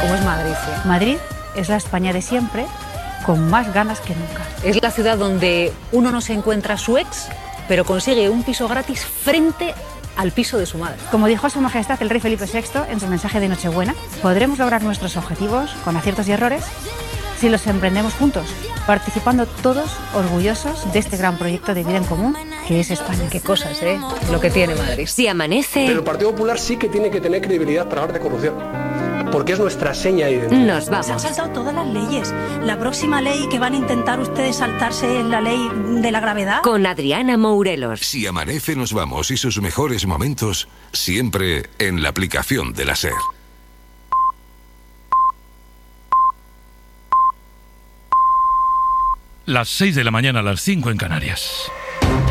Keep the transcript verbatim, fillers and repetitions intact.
¿Cómo es Madrid? ¿Eh? Madrid es la España de siempre, con más ganas que nunca. Es la ciudad donde uno no se encuentra a su ex, pero consigue un piso gratis frente al piso de su madre. Como dijo Su Majestad el Rey Felipe sexto en su mensaje de Nochebuena, podremos lograr nuestros objetivos con aciertos y errores si los emprendemos juntos, participando todos orgullosos de este gran proyecto de vida en común que es España. Qué cosas, ¿eh? Lo que tiene Madrid. Si amanece... Pero el Partido Popular sí que tiene que tener credibilidad para hablar de corrupción, porque es nuestra seña de identidad. Nos vamos. Se han saltado todas las leyes. La próxima ley que van a intentar ustedes saltarse es la ley de la gravedad. Con Adriana Mourelos. Si amanece, nos vamos y sus mejores momentos siempre en la aplicación de la SER. Las seis de la mañana, a las cinco en Canarias.